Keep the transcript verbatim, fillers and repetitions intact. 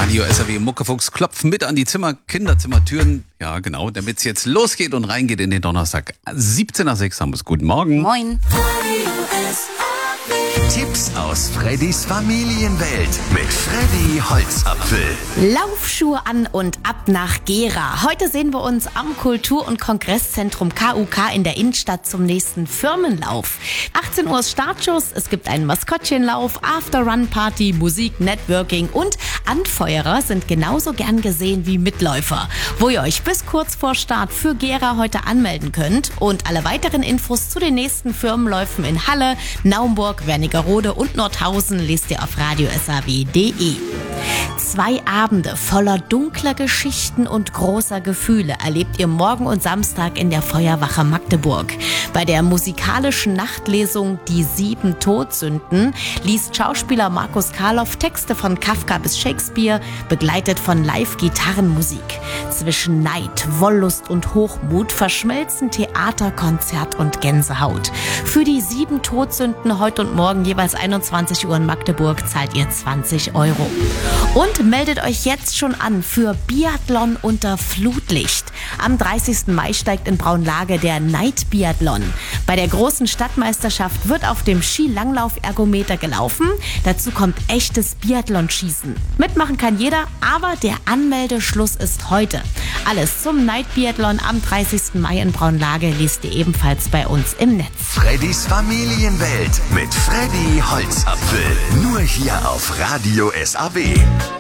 Radio S R W Muckefuchs klopft mit an die Zimmer, Kinderzimmertüren. Ja, genau, damit es jetzt losgeht und reingeht in den Donnerstag. siebzehn nach sechs haben wir es. Guten Morgen. Moin. Tipps aus Freddys Familienwelt mit Freddy Holzapfel. Laufschuhe an und ab nach Gera. Heute sehen wir uns am Kultur- und Kongresszentrum K U K in der Innenstadt zum nächsten Firmenlauf. achtzehn Uhr ist Startschuss, es gibt einen Maskottchenlauf, After-Run-Party, Musik, Networking und Anfeuerer sind genauso gern gesehen wie Mitläufer. Wo ihr euch bis kurz vor Start für Gera heute anmelden könnt und alle weiteren Infos zu den nächsten Firmenläufen in Halle, Naumburg, Wernigerode und Nordhausen lest ihr auf radio s a w punkt d e. Zwei Abende voller dunkler Geschichten und großer Gefühle erlebt ihr morgen und Samstag in der Feuerwache Magdeburg. Bei der musikalischen Nachtlesung Die sieben Todsünden liest Schauspieler Markus Karloff Texte von Kafka bis Shakespeare, begleitet von Live-Gitarrenmusik. Zwischen Neid, Wollust und Hochmut verschmelzen Theater, Konzert und Gänsehaut. Für die sieben Todsünden heute und morgen jeweils einundzwanzig Uhr in Magdeburg zahlt ihr zwanzig Euro. Und meldet euch jetzt schon an für Biathlon unter Flutlicht. Am dreißigsten Mai steigt in Braunlage der Night Biathlon. Bei der großen Stadtmeisterschaft wird auf dem Skilanglauf-Ergometer gelaufen. Dazu kommt echtes Biathlonschießen. Mitmachen kann jeder, aber der Anmeldeschluss ist heute. Alles zum Night Biathlon am dreißigsten Mai in Braunlage liest ihr ebenfalls bei uns im Netz. Freddys Familienwelt mit Freddy Holzapfel. Nur hier auf Radio S A W.